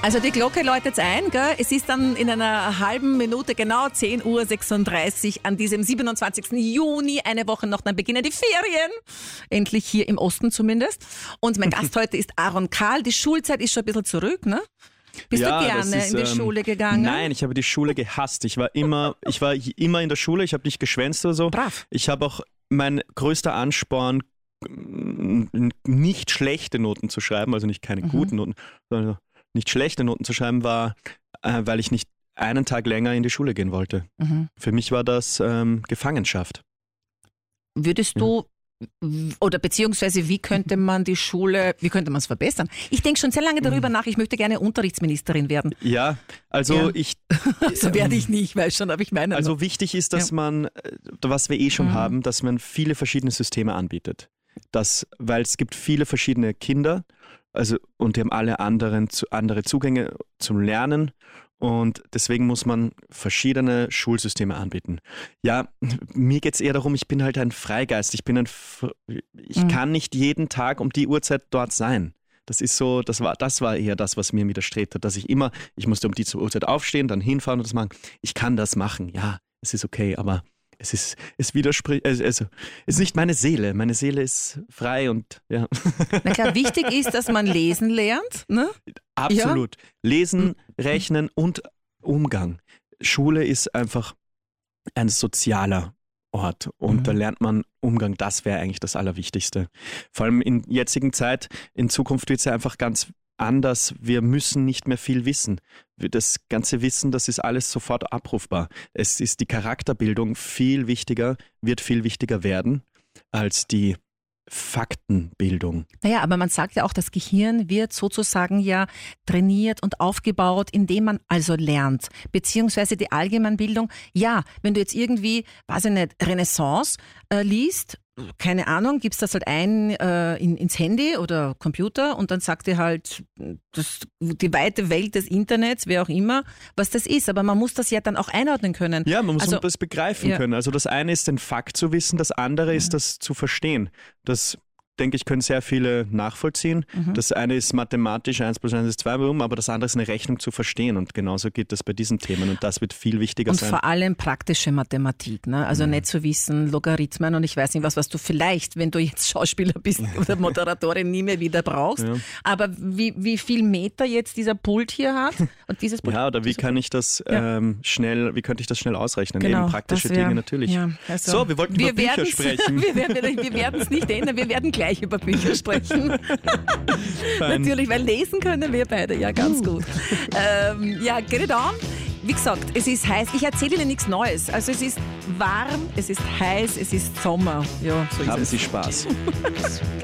Also die Glocke läutet ein, gell? Es ist dann in einer halben Minute genau 10:36 Uhr an diesem 27. Juni, eine Woche noch, dann beginnen die Ferien. Endlich hier im Osten zumindest. Und mein Gast heute ist Aaron Karl. Die Schulzeit ist schon ein bisschen zurück, ne? Bist du gerne in die Schule gegangen? Nein, ich habe die Schule gehasst. Ich war immer in der Schule, ich habe nicht geschwänzt oder so. Brav. Ich habe auch, mein größter Ansporn, nicht schlechte Noten zu schreiben, also nicht keine guten Noten, sondern nicht schlechte Noten zu schreiben, war, weil ich nicht einen Tag länger in die Schule gehen wollte. Für mich war das Gefangenschaft. Würdest du, oder beziehungsweise wie könnte man die Schule, wie könnte man es verbessern? Ich denke schon sehr lange darüber nach, ich möchte gerne Unterrichtsministerin werden. Ja, also So werde ich nicht, weiß schon, aber ich meine. Also wichtig ist, dass man, was wir schon haben, dass man viele verschiedene Systeme anbietet. Weil es gibt viele verschiedene Kinder, und die haben alle andere Zugänge zum Lernen. Und deswegen muss man verschiedene Schulsysteme anbieten. Ja, mir geht es eher darum, ich bin halt ein Freigeist. Ich kann nicht jeden Tag um die Uhrzeit dort sein. Das ist so, das war eher das, was mir widerstrebt hat, dass ich musste um die Uhrzeit aufstehen, dann hinfahren und das machen. Ich kann das machen, ja, es ist okay, aber es widerspricht, es ist nicht meine Seele. Meine Seele ist frei und ja. Na klar, wichtig ist, dass man lesen lernt, ne? Absolut. Ja. Lesen, Rechnen und Umgang. Schule ist einfach ein sozialer Ort und da lernt man Umgang. Das wäre eigentlich das Allerwichtigste. Vor allem in jetzigen Zeit, in Zukunft wird es ja einfach ganz anders. Wir müssen nicht mehr viel wissen. Das ganze Wissen, das ist alles sofort abrufbar. Es ist die Charakterbildung wird viel wichtiger werden als die Faktenbildung. Naja, aber man sagt ja auch, das Gehirn wird sozusagen ja trainiert und aufgebaut, indem man also lernt. Beziehungsweise die Allgemeinbildung, ja, wenn du jetzt irgendwie, weiß ich nicht, Renaissance liest, keine Ahnung, gibst das halt ein ins Handy oder Computer und dann sagt dir halt die weite Welt des Internets, wer auch immer, was das ist. Aber man muss das ja dann auch einordnen können. Ja, man muss das begreifen können. Also das eine ist, den Fakt zu wissen, das andere ist, das zu verstehen. Das, denke ich, können sehr viele nachvollziehen. Das eine ist mathematisch, 1 + 1 ist 2, aber das andere ist eine Rechnung zu verstehen. Und genauso geht das bei diesen Themen. Und das wird viel wichtiger sein. Und vor allem praktische Mathematik. Ne? Also nicht zu wissen, Logarithmen und ich weiß nicht was du vielleicht, wenn du jetzt Schauspieler bist oder Moderatorin, nie mehr wieder brauchst. Ja. Aber wie viel Meter jetzt dieser Pult hier hat und dieses Pult. Ja, oder wie kann ich das schnell ausrechnen? Genau, eben praktische Dinge natürlich. Ja, also so, wir wollten über Bücher sprechen. Wir werden es nicht ändern, wir werden gleich über Bücher sprechen. Natürlich, weil lesen können wir beide ja ganz gut. Get it on. Wie gesagt, es ist heiß. Ich erzähle Ihnen nichts Neues. Also es ist warm, es ist heiß, es ist Sommer. Ja, so ist Haben es. Sie Spaß.